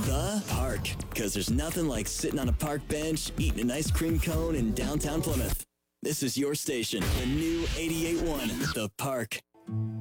The Park. Because there's nothing like sitting on a park bench, eating an ice cream cone in downtown Plymouth. This is your station, the new 88.1, The Park.